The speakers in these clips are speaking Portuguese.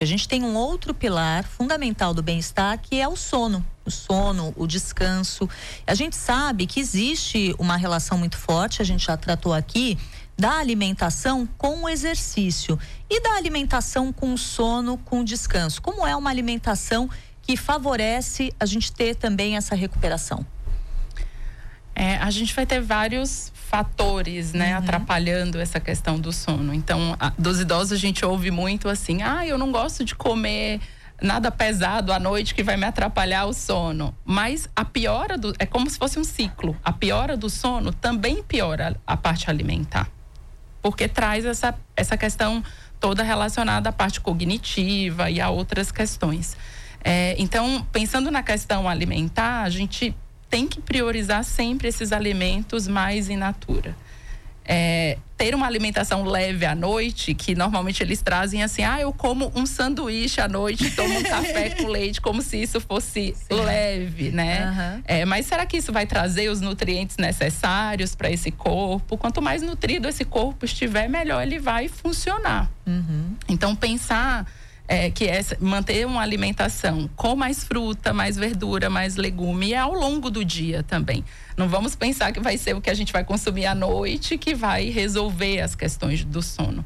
A gente tem um outro pilar fundamental do bem-estar, que é o sono. O sono, o descanso. A gente sabe que existe uma relação muito forte, a gente já tratou aqui, da alimentação com o exercício e da alimentação com o sono, com o descanso. Como é uma alimentação que favorece a gente ter também essa recuperação? A gente vai ter vários fatores, né, atrapalhando essa questão do sono. Então, dos idosos a gente ouve muito assim, eu não gosto de comer nada pesado à noite que vai me atrapalhar o sono. Mas a piora é como se fosse um ciclo. A piora do sono também piora a parte alimentar. Porque traz essa questão toda relacionada à parte cognitiva e a outras questões. Então, pensando na questão alimentar, a gente tem que priorizar sempre esses alimentos mais in natura. Ter uma alimentação leve à noite, que normalmente eles trazem assim, eu como um sanduíche à noite, tomo um café com leite, como se isso fosse leve, né? Mas será que isso vai trazer os nutrientes necessários para esse corpo? Quanto mais nutrido esse corpo estiver, melhor ele vai funcionar. Então, pensar que manter uma alimentação com mais fruta, mais verdura, mais legume, e ao longo do dia também. Não vamos pensar que vai ser o que a gente vai consumir à noite que vai resolver as questões do sono.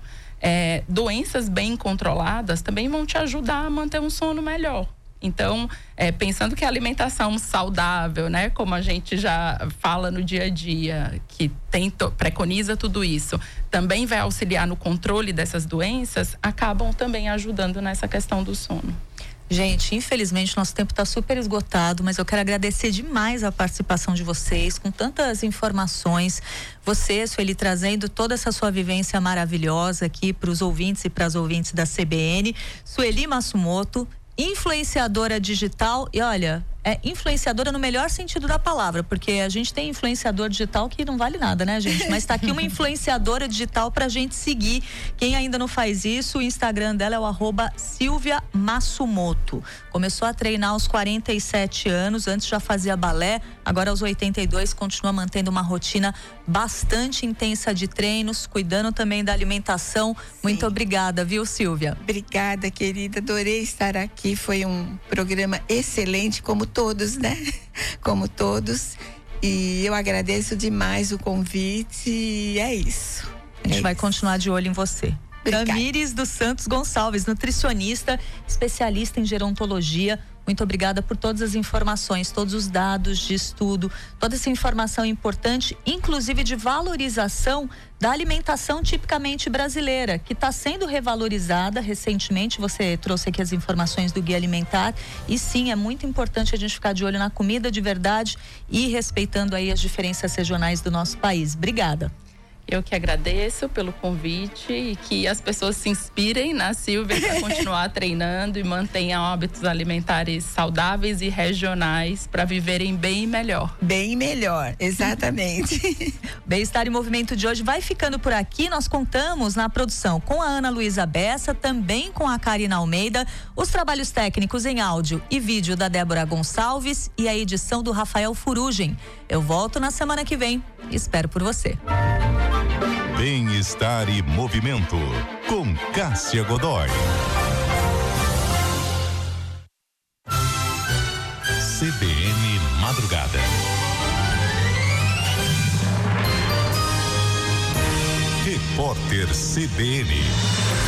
Doenças bem controladas também vão te ajudar a manter um sono melhor. Então, pensando que a alimentação saudável, né, como a gente já fala no dia a dia, que preconiza tudo isso, também vai auxiliar no controle dessas doenças, acabam também ajudando nessa questão do sono. Gente, infelizmente nosso tempo está super esgotado, mas eu quero agradecer demais a participação de vocês, com tantas informações. Você, Sueli, trazendo toda essa sua vivência maravilhosa aqui para os ouvintes e para as ouvintes da CBN. Sueli Massumoto, influenciadora digital, e olha, influenciadora no melhor sentido da palavra, porque a gente tem influenciador digital que não vale nada, né, gente? Mas tá aqui uma influenciadora digital pra gente seguir. Quem ainda não faz isso, o Instagram dela é o @Silvia Massumoto. Começou a treinar aos 47 anos, antes já fazia balé, agora aos 82 continua mantendo uma rotina bastante intensa de treinos, cuidando também da alimentação. Sim. Muito obrigada, viu, Silvia? Obrigada, querida, adorei estar aqui, foi um programa excelente, como todos, né? Como todos. E eu agradeço demais o convite e é isso. A gente vai continuar de olho em você. Obrigada. Tamires dos Santos Gonçalves, nutricionista, especialista em gerontologia. Muito obrigada por todas as informações, todos os dados de estudo, toda essa informação importante, inclusive de valorização da alimentação tipicamente brasileira, que está sendo revalorizada recentemente. Você trouxe aqui as informações do Guia Alimentar e sim, é muito importante a gente ficar de olho na comida de verdade e respeitando aí as diferenças regionais do nosso país. Obrigada. Eu que agradeço pelo convite e que as pessoas se inspirem na Silvia para continuar treinando e mantenham hábitos alimentares saudáveis e regionais para viverem bem melhor. Bem melhor, exatamente. Bem-estar em Movimento de hoje vai ficando por aqui. Nós contamos na produção com a Ana Luísa Bessa, também com a Karina Almeida, os trabalhos técnicos em áudio e vídeo da Débora Gonçalves e a edição do Rafael Furugem. Eu volto na semana que vem. Espero por você. Bem-estar e Movimento, com Cássia Godoy. CBN Madrugada. Repórter CBN.